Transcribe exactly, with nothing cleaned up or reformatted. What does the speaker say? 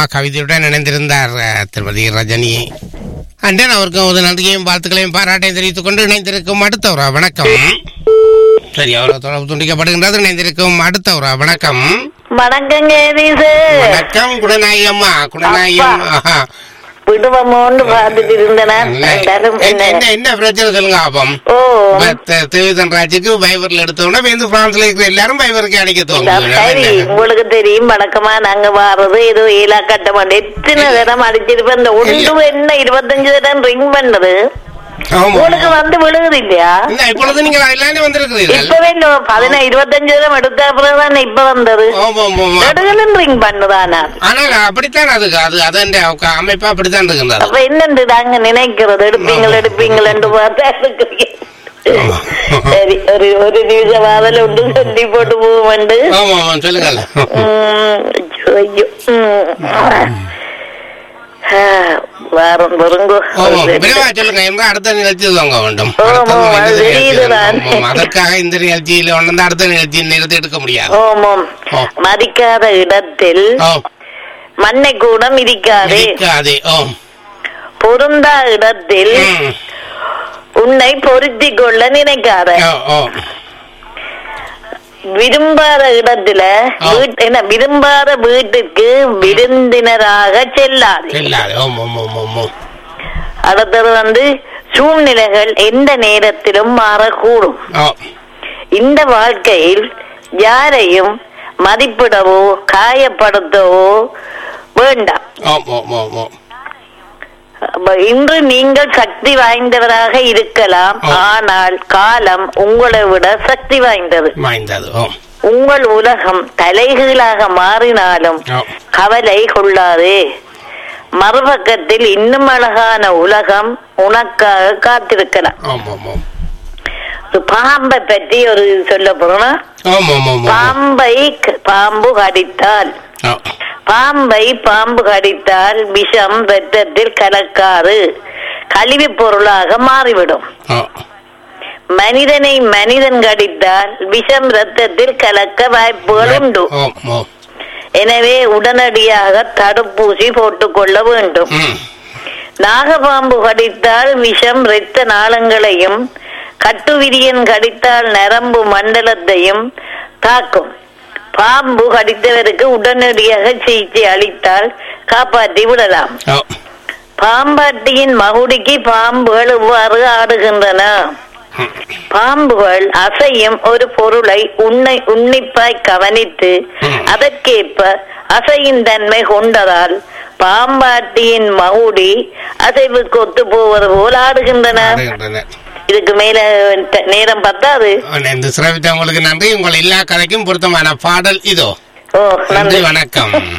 கவிதையுடன் இணைந்திருந்தார் அஹ், திருமதி ரஜினி அண்டன். அவருக்கு ஒரு நன்றியையும் வாழ்த்துக்களையும் பாராட்டையும் தெரிவித்துக் கொண்டு இணைந்திருக்கும் அடுத்தவரா வணக்கம். சரி, அவரை தொடர்பு துண்டிக்கப்படுகின்றது. இணைந்திருக்கும் அடுத்தவரா வணக்கம். வணக்கங்க வணக்கம் குணநாயகி அம்மா. குணநாயகி அம்மா விடுவோமோன்னு பார்த்துட்டு இருந்தேன். என்ன என்ன பிரச்சனை சொல்லுங்க ஆபம். ஓ தேவிதன் ராஜுக்கு பைபர்ல எடுத்தோம்னா வந்து பிரான்ஸ்ல இருக்கிற எல்லாரும் பைபருக்கு அடிக்க தோணும். சரி, உங்களுக்கு தெரியும் வழக்கமா நாங்க வாரது ஏதோ ஏலா கட்ட மாட்டோம். எத்தனை தரம் அடிச்சிருப்பேன். இந்த ஒன்று என்ன இருபத்தஞ்சு தரம் ரிங் பண்ணது உங்களுக்கு வந்து விழுகுது இல்லையா? இப்பொழுது நீங்க எல்லாரும் வந்திருக்கிறீர்கள். இப்பவே பதினா இருபத்தஞ்சு தரம் எடுத்த அப்புறம் இப்ப வந்தது ரிங் பண்ணுதானா? ஆனால் அப்படித்தான் அதுக்கு அது அதன் அமைப்பா அப்படித்தான் இருக்கின்றது. அப்ப என்னண்டு நாங்க நினைக்கிறது எடுப்பீங்கள் எடுப்பீங்கள் என்று பார்த்தா இருக்கிறீங்க. சரி, ஒரு ஒரு நிமிஷம் அதில் ஒன்று சொல்லி போட்டு போவோண்டு சொல்லுங்கள். வாரம் வருங்கோ சொல்லுங்க என்று அடுத்த நிகழ்ச்சி வாங்க வேண்டும். அதற்காக இந்த நிகழ்ச்சியில ஒன்று அடுத்த நிகழ்ச்சி நிறுத்தி எடுக்க முடியாது. ஓமோம் மதிக்காத இடத்தில் மண்ணை கூட மிதிக்காதே. பொருந்தா இடத்தில் உன்னை பொருத்தி கொள்ள நினைக்காத. விரும்பாத இடத்துல என்ன விரும்பாத வீட்டுக்கு விருந்தினராக செல்லாது. அடுத்தது வந்து சூழ்நிலைகள் எந்த நேரத்திலும் மாறக்கூடும். இந்த வாழ்க்கையில் யாரையும் மதிப்பிடவோ காயப்படுத்தவோ வேண்டாம். இன்று நீங்கள் சக்தி வாய்ந்தவராக இருக்கலாம், ஆனால் காலம் உங்களை விட சக்தி வாய்ந்தது. உங்கள் உலகம் தலைகீழாக மாறினாலும் கவலை கொள்ளாதே. மறுபக்கத்தில் இன்னும் அழகான உலகம் உனக்காக காத்திருக்கலாம். பாம்பை பற்றி ஒரு சொல்ல போறோம்னா, பாம்பை பாம்பு கடித்தால் பாம்பை பாம்பு கடித்தால் விஷம் ரத்தத்தில் கலக்காது, கழிவு பொருளாக மாறிவிடும். மனிதனை மனிதன் கடித்தால் விஷம் ரத்தத்தில் கலக்க வாய்ப்புகள் உண்டு. எனவே உடனடியாக தடுப்பூசி போட்டுக் கொள்ள வேண்டும். நாகப்பாம்பு கடித்தால் விஷம் இரத்த நாளங்களையும், கட்டுவிரியன் கடித்தால் நரம்பு மண்டலத்தையும் தாக்கும். பாம்பு கடித்தவருக்கு உடனடியாக சிகிச்சை அளித்தால் காப்பாற்றி விடலாம். பாம்பாட்டியின் மகுடிக்கு பாம்புகள் இவ்வாறு ஆடுகின்றன. பாம்புகள் அசையும் ஒரு பொருளை உன்னை உன்னிப்பாய் கவனித்து அதற்கேற்ப அசையின் தன்மை கொண்டதால் பாம்பாட்டியின் மகுடி அசைவுக்கு ஒத்து போவது போல் ஆடுகின்றன. இதுக்கு மேல நேரம் பத்தாது. உங்களுக்கு நன்றி. உங்கள் எல்லா கதைக்கும் பொருத்தமான பாடல் இதோ. நன்றி, வணக்கம்.